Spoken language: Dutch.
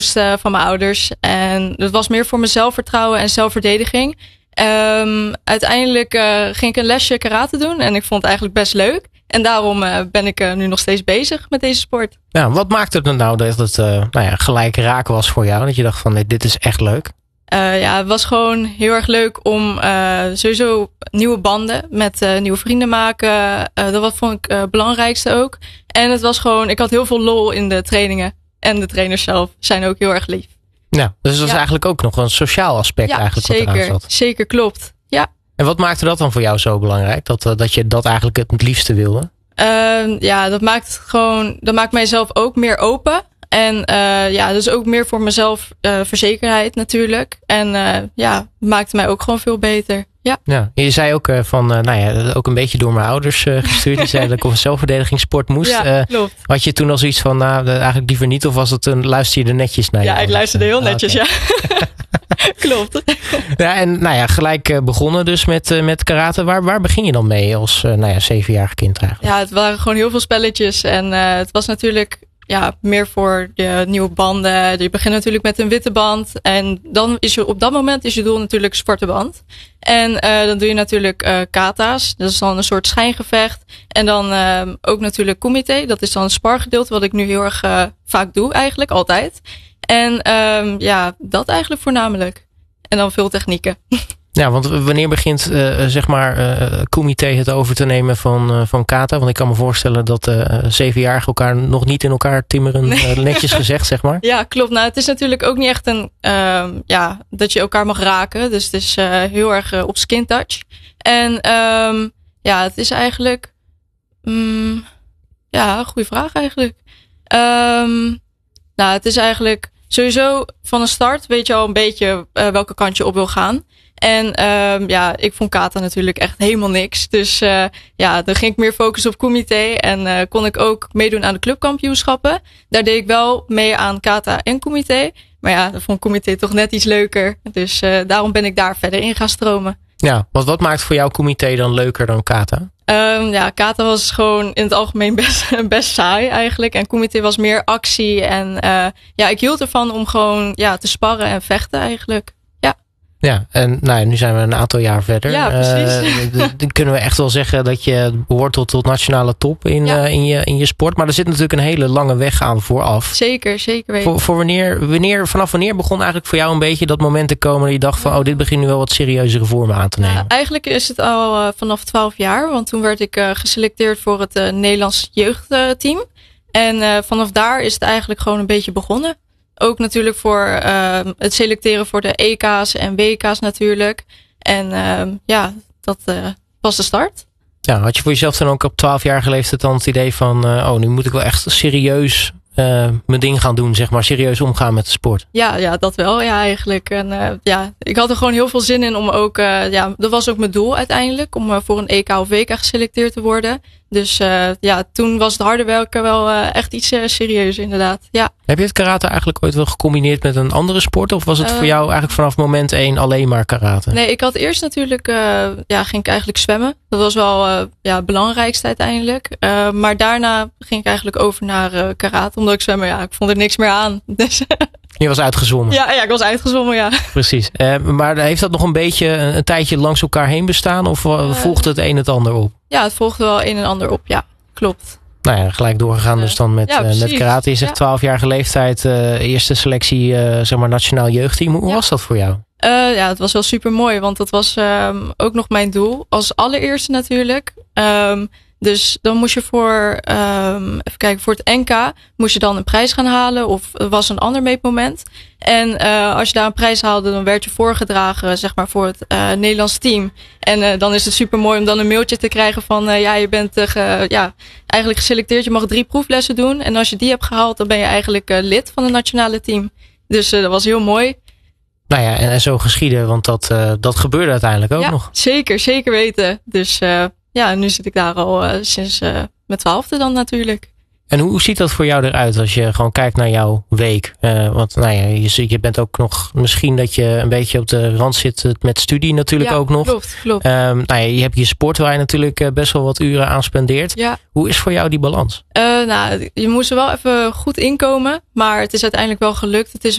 van mijn ouders. En het was meer voor mijn zelfvertrouwen en zelfverdediging. Uiteindelijk ging ik een lesje karate doen. En ik vond het eigenlijk best leuk. En daarom ben ik nu nog steeds bezig met deze sport. Ja, wat maakte het nou dat het gelijk raak was voor jou? Dat je dacht van dit is echt leuk. Het was gewoon heel erg leuk om sowieso nieuwe banden met nieuwe vrienden maken. Dat vond ik het belangrijkste ook. En het was gewoon, ik had heel veel lol in de trainingen. En de trainers zelf zijn ook heel erg lief. Ja, dus dat is eigenlijk ook nog een sociaal aspect eigenlijk wat eraan zat. Zeker, klopt. Ja. En wat maakte dat dan voor jou zo belangrijk? Dat je dat eigenlijk het liefste wilde? Dat maakt mijzelf ook meer open. En dus ook meer voor mezelf verzekerheid natuurlijk. En maakte mij ook gewoon veel beter. Ja. Je zei ook ook een beetje door mijn ouders gestuurd. Die zeiden dat ik op een zelfverdedigingssport moest. Ja, klopt. Had je toen al zoiets van, eigenlijk liever niet? Of was het een luister je er netjes naar? Ja, ik luisterde heel netjes, okay. Ja. Klopt. Ja, en gelijk begonnen dus met karate. Waar begin je dan mee als 7-jarig kind eigenlijk? Ja, het waren gewoon heel veel spelletjes. En het was natuurlijk meer voor de nieuwe banden. Je begint natuurlijk met een witte band. En dan op dat moment is je doel natuurlijk zwarte band. En dan doe je natuurlijk kata's. Dat is dan een soort schijngevecht. En dan ook natuurlijk kumite. Dat is dan het spargedeelte wat ik nu heel erg vaak doe eigenlijk, altijd. En dat eigenlijk voornamelijk. En dan veel technieken. Ja, want wanneer begint kumite het over te nemen van kata? Want ik kan me voorstellen dat 7-jarigen elkaar nog niet in elkaar timmeren, netjes gezegd, zeg maar. Ja, klopt. Nou, het is natuurlijk ook niet echt dat je elkaar mag raken. Dus het is heel erg op skin touch. En het is eigenlijk goede vraag eigenlijk. Het is eigenlijk sowieso van de start weet je al een beetje welke kant je op wil gaan. En ik vond kata natuurlijk echt helemaal niks. Dus dan ging ik meer focussen op kumite. En kon ik ook meedoen aan de clubkampioenschappen. Daar deed ik wel mee aan kata en kumite. Maar dan vond ik kumite toch net iets leuker. Dus daarom ben ik daar verder in gaan stromen. Ja, wat maakt voor jou kumite dan leuker dan kata? Kata was gewoon in het algemeen best saai eigenlijk. En kumite was meer actie. En ik hield ervan om gewoon te sparren en vechten eigenlijk. Ja, en nu zijn we een aantal jaar verder. Ja, precies. Dan kunnen we echt wel zeggen dat je behoort tot nationale top in je sport. Maar er zit natuurlijk een hele lange weg aan vooraf. Zeker weten. Vanaf wanneer begon eigenlijk voor jou een beetje dat moment te komen dat je dacht van dit begint nu wel wat serieuzere vormen aan te nemen? Eigenlijk is het al vanaf 12 jaar. Want toen werd ik geselecteerd voor het Nederlands jeugdteam. En vanaf daar is het eigenlijk gewoon een beetje begonnen. Ook natuurlijk voor het selecteren voor de EK's en WK's natuurlijk. En dat was de start. Ja, had je voor jezelf dan ook op 12-jarige leeftijd dan het idee van nu moet ik wel echt serieus mijn ding gaan doen, zeg maar, serieus omgaan met de sport? Ja, dat wel, eigenlijk. En ik had er gewoon heel veel zin in om ook, dat was ook mijn doel uiteindelijk, om voor een EK of WK geselecteerd te worden. Dus toen was het harde werken wel echt iets serieus inderdaad. Ja. Heb je het karate eigenlijk ooit wel gecombineerd met een andere sport? Of was het voor jou eigenlijk vanaf moment 1 alleen maar karate? Nee, ik had eerst natuurlijk, ging ik eigenlijk zwemmen. Dat was wel het belangrijkste uiteindelijk. Maar daarna ging ik eigenlijk over naar karate. Omdat ik zwemmen, ik vond er niks meer aan. Dus je was uitgezwommen? Ja, ik was uitgezwommen, ja. Precies. Maar heeft dat nog een beetje een tijdje langs elkaar heen bestaan? Of volgde het een het ander op? Ja, het volgde wel een en ander op, ja. Klopt. Gelijk doorgegaan dus dan met karate. Je zegt 12-jarige leeftijd, eerste selectie, nationaal jeugdteam. Hoe was dat voor jou? Het was wel super mooi, want dat was ook nog mijn doel. Als allereerste natuurlijk. Dus dan moest je voor het NK moest je dan een prijs gaan halen. Of er was een ander meetmoment. En als je daar een prijs haalde, dan werd je voorgedragen, voor het Nederlands team. En dan is het super mooi om dan een mailtje te krijgen van je bent eigenlijk geselecteerd. Je mag 3 proeflessen doen. En als je die hebt gehaald, dan ben je eigenlijk lid van het nationale team. Dus dat was heel mooi. En zo geschieden, want dat gebeurde uiteindelijk ook nog. Zeker weten. Dus nu zit ik daar al sinds mijn 12e dan natuurlijk. En hoe ziet dat voor jou eruit als je gewoon kijkt naar jouw week? Want je bent ook nog misschien dat je een beetje op de rand zit met studie natuurlijk ook nog. Klopt. Je hebt je sport waar je natuurlijk best wel wat uren aan spendeert. Ja. Hoe is voor jou die balans? Je moest er wel even goed inkomen, maar het is uiteindelijk wel gelukt. Het is